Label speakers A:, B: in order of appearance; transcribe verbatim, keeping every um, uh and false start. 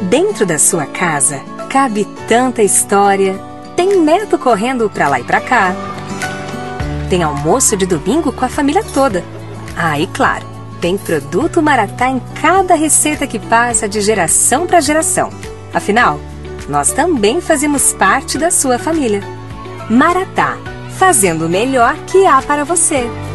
A: Dentro da sua casa, cabe tanta história. Tem neto correndo pra lá e pra cá. Tem almoço de domingo com a família toda. Ah, e claro, tem produto Maratá em cada receita que passa de geração para geração. Afinal, nós também fazemos parte da sua família. Maratá, fazendo o melhor que há para você.